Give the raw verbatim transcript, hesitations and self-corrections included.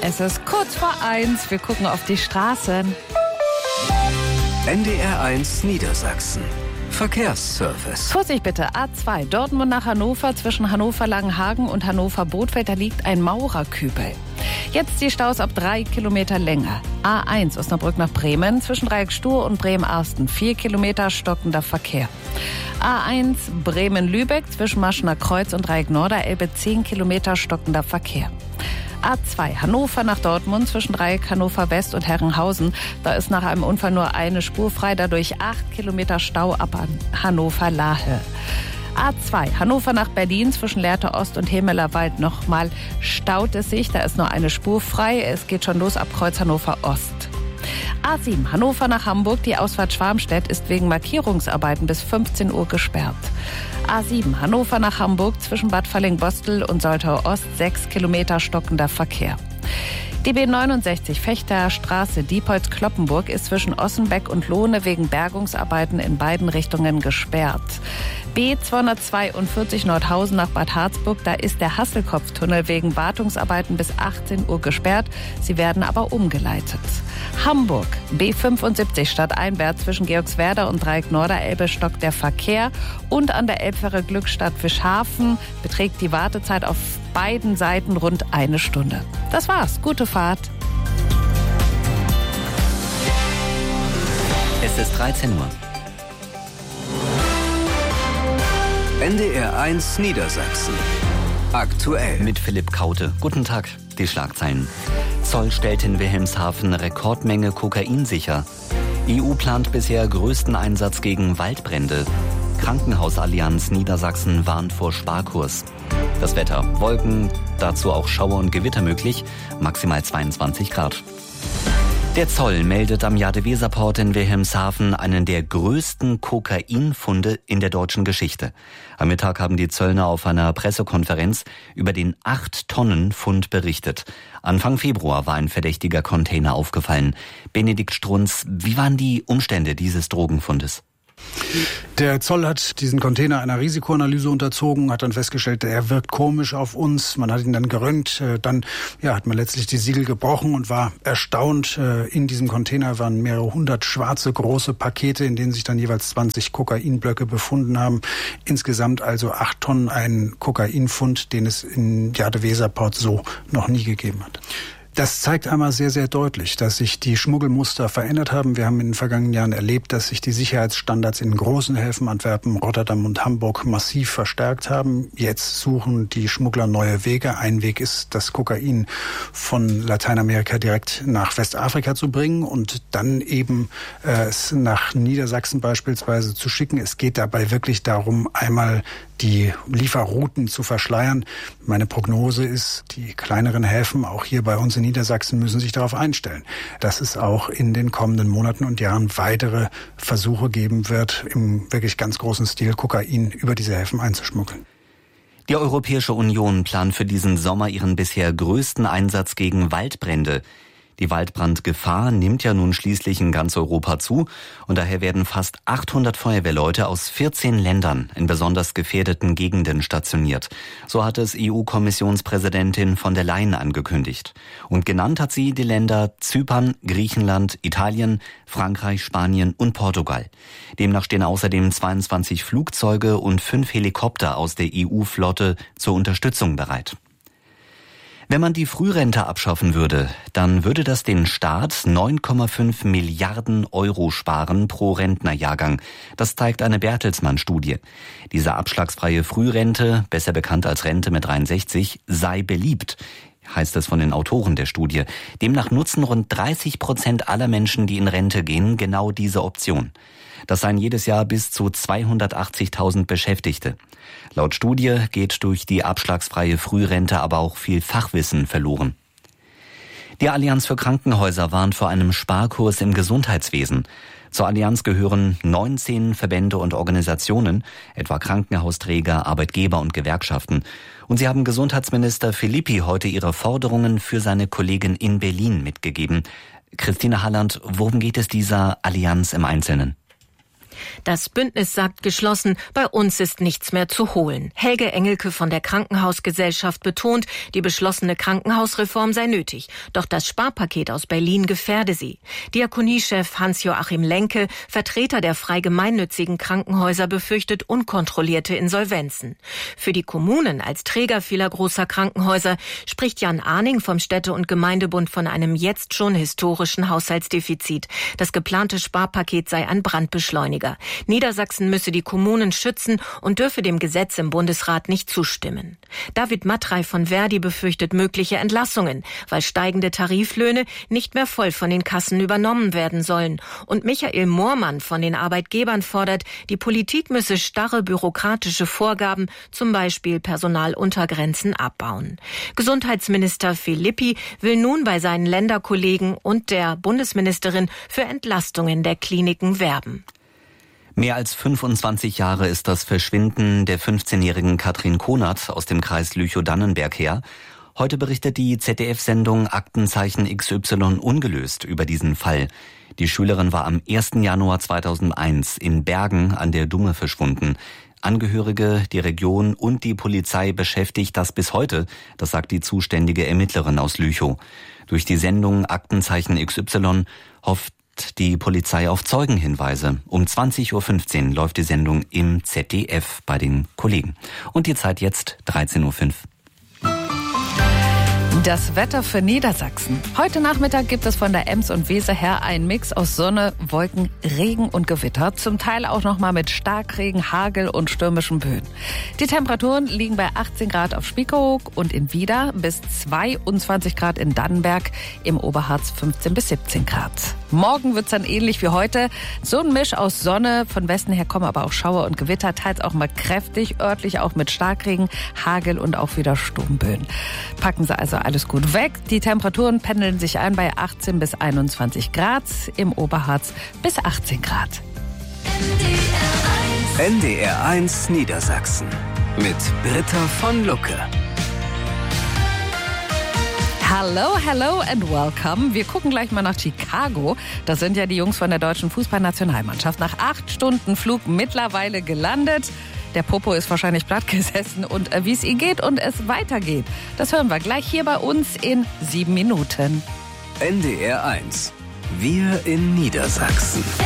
Es ist kurz vor eins. Wir gucken auf die Straßen. N D R eins Niedersachsen. Verkehrsservice. Vorsicht bitte, A zwei, Dortmund nach Hannover, zwischen Hannover-Langenhagen und Hannover-Bodfeld, da liegt ein Maurerkübel. Jetzt die Staus ab drei Kilometer Länge. A eins, Osnabrück nach Bremen, zwischen Dreieckstuhr und Bremen-Arsten, vier Kilometer stockender Verkehr. A eins, Bremen-Lübeck, zwischen Maschener Kreuz und Dreieck-Norderelbe, zehn Kilometer stockender Verkehr. A zwei, Hannover nach Dortmund, zwischen Dreieck Hannover West und Herrenhausen. Da ist nach einem Unfall nur eine Spur frei, dadurch acht Kilometer Stau ab an Hannover-Lahe. A zwei, Hannover nach Berlin, zwischen Lehrte Ost und Hemelerwald nochmal staut es sich. Da ist nur eine Spur frei. Es geht schon los ab Kreuz Hannover Ost. A sieben, Hannover nach Hamburg, die Ausfahrt Schwarmstedt ist wegen Markierungsarbeiten bis fünfzehn Uhr gesperrt. A sieben, Hannover nach Hamburg, zwischen Bad Falling-Bostel und Soltau Ost, sechs Kilometer stockender Verkehr. Die B neunundsechzig, Fechter Straße, Diepholz-Kloppenburg, ist zwischen Ossenbeck und Lohne wegen Bergungsarbeiten in beiden Richtungen gesperrt. B zweihundertzweiundvierzig, Nordhausen nach Bad Harzburg, da ist der Hasselkopftunnel wegen Wartungsarbeiten bis achtzehn Uhr gesperrt. Sie werden aber umgeleitet. Hamburg, B fünfundsiebzig, stadteinwärts, zwischen Georgswerda und Dreieck-Norderelbe stockt der Verkehr. Und an der Elbfähre Glückstadt Fischhafen beträgt die Wartezeit auf beiden Seiten rund eine Stunde. Das war's. Gute Fahrt. Es ist dreizehn Uhr. N D R eins Niedersachsen. Aktuell. Mit Philipp Kaute. Guten Tag. Die Schlagzeilen. Zoll stellt in Wilhelmshaven Rekordmenge Kokain sicher. E U plant bisher größten Einsatz gegen Waldbrände. Krankenhausallianz Niedersachsen warnt vor Sparkurs. Das Wetter. Wolken, dazu auch Schauer und Gewitter möglich. Maximal zweiundzwanzig Grad. Der Zoll meldet am Jade-Weser-Port in Wilhelmshaven einen der größten Kokainfunde in der deutschen Geschichte. Am Mittag haben die Zöllner auf einer Pressekonferenz über den acht Tonnen Fund berichtet. Anfang Februar war ein verdächtiger Container aufgefallen. Benedikt Strunz, wie waren die Umstände dieses Drogenfundes? Der Zoll hat diesen Container einer Risikoanalyse unterzogen, hat dann festgestellt, er wirkt komisch auf uns. Man hat ihn dann geröntgt. Dann ja, hat man letztlich die Siegel gebrochen und war erstaunt. In diesem Container waren mehrere hundert schwarze große Pakete, in denen sich dann jeweils zwanzig Kokainblöcke befunden haben. Insgesamt also acht Tonnen ein Kokainfund, den es in Jade-Weser-Port so noch nie gegeben hat. Das zeigt einmal sehr, sehr deutlich, dass sich die Schmuggelmuster verändert haben. Wir haben in den vergangenen Jahren erlebt, dass sich die Sicherheitsstandards in großen Häfen, Antwerpen, Rotterdam und Hamburg, massiv verstärkt haben. Jetzt suchen die Schmuggler neue Wege. Ein Weg ist, das Kokain von Lateinamerika direkt nach Westafrika zu bringen und dann eben äh, es nach Niedersachsen beispielsweise zu schicken. Es geht dabei wirklich darum, einmal die Lieferrouten zu verschleiern. Meine Prognose ist, die kleineren Häfen, auch hier bei uns in Niedersachsen, müssen sich darauf einstellen, dass es auch in den kommenden Monaten und Jahren weitere Versuche geben wird, im wirklich ganz großen Stil Kokain über diese Häfen einzuschmuggeln. Die Europäische Union plant für diesen Sommer ihren bisher größten Einsatz gegen Waldbrände. Die Waldbrandgefahr nimmt ja nun schließlich in ganz Europa zu und daher werden fast achthundert Feuerwehrleute aus vierzehn Ländern in besonders gefährdeten Gegenden stationiert. So hat es E U-Kommissionspräsidentin von der Leyen angekündigt. Und genannt hat sie die Länder Zypern, Griechenland, Italien, Frankreich, Spanien und Portugal. Demnach stehen außerdem zweiundzwanzig Flugzeuge und fünf Helikopter aus der E U-Flotte zur Unterstützung bereit. Wenn man die Frührente abschaffen würde, dann würde das den Staat neun Komma fünf Milliarden Euro sparen pro Rentnerjahrgang. Das zeigt eine Bertelsmann-Studie. Diese abschlagsfreie Frührente, besser bekannt als Rente mit dreiundsechzig, sei beliebt, heißt es von den Autoren der Studie. Demnach nutzen rund dreißig Prozent aller Menschen, die in Rente gehen, genau diese Option. Das seien jedes Jahr bis zu zweihundertachtzigtausend Beschäftigte. Laut Studie geht durch die abschlagsfreie Frührente aber auch viel Fachwissen verloren. Die Allianz für Krankenhäuser warnt vor einem Sparkurs im Gesundheitswesen. Zur Allianz gehören neunzehn Verbände und Organisationen, etwa Krankenhausträger, Arbeitgeber und Gewerkschaften. Und sie haben Gesundheitsminister Filippi heute ihre Forderungen für seine Kollegin in Berlin mitgegeben. Christine Halland, worum geht es dieser Allianz im Einzelnen? Das Bündnis sagt geschlossen, bei uns ist nichts mehr zu holen. Helge Engelke von der Krankenhausgesellschaft betont, die beschlossene Krankenhausreform sei nötig. Doch das Sparpaket aus Berlin gefährde sie. Diakoniechef Hans-Joachim Lenke, Vertreter der frei gemeinnützigen Krankenhäuser, befürchtet unkontrollierte Insolvenzen. Für die Kommunen als Träger vieler großer Krankenhäuser spricht Jan Arning vom Städte- und Gemeindebund von einem jetzt schon historischen Haushaltsdefizit. Das geplante Sparpaket sei ein Brandbeschleuniger. Niedersachsen müsse die Kommunen schützen und dürfe dem Gesetz im Bundesrat nicht zustimmen. David Matrei von Verdi befürchtet mögliche Entlassungen, weil steigende Tariflöhne nicht mehr voll von den Kassen übernommen werden sollen. Und Michael Moormann von den Arbeitgebern fordert, die Politik müsse starre bürokratische Vorgaben, zum Beispiel Personaluntergrenzen, abbauen. Gesundheitsminister Filippi will nun bei seinen Länderkollegen und der Bundesministerin für Entlastungen der Kliniken werben. Mehr als fünfundzwanzig Jahre ist das Verschwinden der fünfzehnjährigen Katrin Konert aus dem Kreis Lüchow-Dannenberg her. Heute berichtet die Z D F-Sendung Aktenzeichen X Y ungelöst über diesen Fall. Die Schülerin war am ersten Januar zweitausendeins in Bergen an der Dumme verschwunden. Angehörige, die Region und die Polizei beschäftigt das bis heute, das sagt die zuständige Ermittlerin aus Lüchow. Durch die Sendung Aktenzeichen X Y hofft die Polizei auf Zeugenhinweise. Um zwanzig Uhr fünfzehn läuft die Sendung im Z D F bei den Kollegen. Und die Zeit jetzt dreizehn Uhr fünf. Das Wetter für Niedersachsen. Heute Nachmittag gibt es von der Ems und Weser her einen Mix aus Sonne, Wolken, Regen und Gewitter. Zum Teil auch noch mal mit Starkregen, Hagel und stürmischen Böen. Die Temperaturen liegen bei achtzehn Grad auf Spiekeroog und in Wieder bis zweiundzwanzig Grad in Dannenberg, im Oberharz fünfzehn bis siebzehn Grad. Morgen wird's dann ähnlich wie heute. So ein Misch aus Sonne, von Westen her kommen aber auch Schauer und Gewitter, teils auch mal kräftig, örtlich auch mit Starkregen, Hagel und auch wieder Sturmböen. Packen Sie also alles gut weg. Die Temperaturen pendeln sich ein bei achtzehn bis einundzwanzig Grad, im Oberharz bis achtzehn Grad. N D R eins Niedersachsen mit Britta von Lucke. Hello, hello and welcome. Wir gucken gleich mal nach Chicago. Das sind ja die Jungs von der deutschen Fußballnationalmannschaft. Nach acht Stunden Flug mittlerweile gelandet. Der Popo ist wahrscheinlich platt gesessen und äh, wie es ihnen geht und es weitergeht, das hören wir gleich hier bei uns in sieben Minuten. N D R eins. Wir in Niedersachsen.